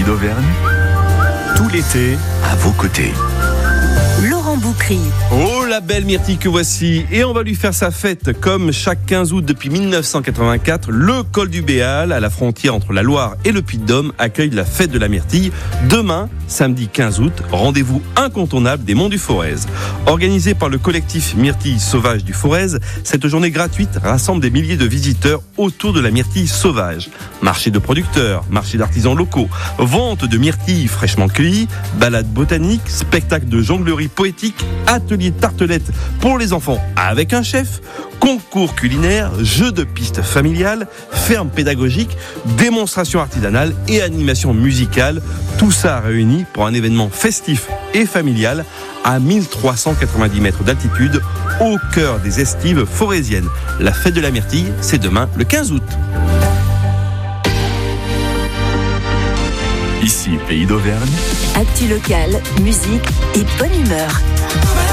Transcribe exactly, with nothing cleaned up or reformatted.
Pays d'Auvergne, tout l'été à vos côtés. Laurent Boucry. Oh, la belle myrtille que voici. Et on va lui faire sa fête. Comme chaque quinze août depuis dix-neuf cent quatre-vingt-quatre, le col du Béal, à la frontière entre la Loire et le Puy-de-Dôme, accueille la fête de la myrtille. Demain, samedi quinze août, rendez-vous incontournable des Monts du Forez. Organisé par le collectif Myrtille Sauvage du Forez, cette journée gratuite rassemble des milliers de visiteurs autour de la myrtille sauvage. Marché de producteurs, marché d'artisans locaux, vente de myrtilles fraîchement cueillies, balades botaniques, spectacle de jonglerie poétique, atelier de tartelettes pour les enfants avec un chef, concours culinaire, jeux de pistes familiales, ferme pédagogique, démonstration artisanale et animation musicale. Tout ça réuni pour un événement festif et familial à mille trois cent quatre-vingt-dix mètres d'altitude au cœur des estives forésiennes. La fête de la myrtille, c'est demain le quinze août. Ici, Pays d'Auvergne. Actu locale, musique et bonne humeur.